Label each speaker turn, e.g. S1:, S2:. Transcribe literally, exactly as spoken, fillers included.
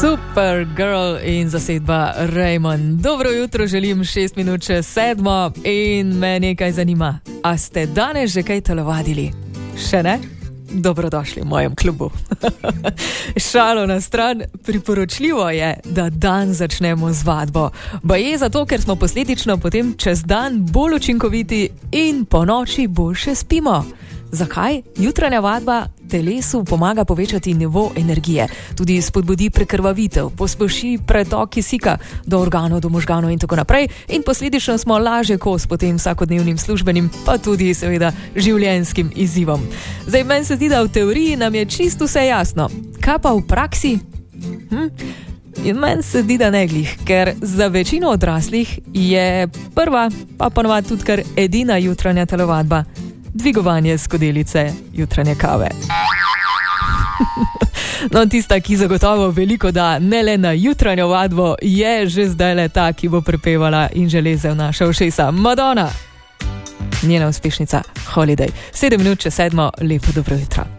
S1: Supergirl in zasedba Raymond. Dobro jutro želim, šest minut čez sedmo in me nekaj zanima. A ste danes že kaj telovadili? Še ne? Dobrodošli v mojem klubu. Šalo na stran, priporočljivo je, da dan začnemo z vadbo. Baje zato, ker smo posledično potem čez dan bolj učinkoviti in po noči boljše spimo. Zakaj? Jutranja vadba telesu pomaga povečati nivo energije, tudi spodbudi prekrvavitev, pospeši pretok kisika do organov, do možganov in tako naprej in posledično smo lažje kos potem vsakodnevnim službenim, pa tudi seveda življenjskim izzivom. Zdaj, meni se zdi, da v teoriji nam je čisto vse jasno. Kaj pa v praksi? Hm? In meni se zdi, da ne glih, ker za večino odraslih je prva, pa ponovadi tudi kar edina jutranja telovadba dvigovanje skodelice jutranje kave. No, tista, ki zagotovo veliko da ne le na jutranjo vadbo, je že zdaj le ta, ki bo prepevala in že leze v naša ušesa. Madonna, njena uspešnica Holiday. Sedem minut čez sedmo, lepo dobro jutro.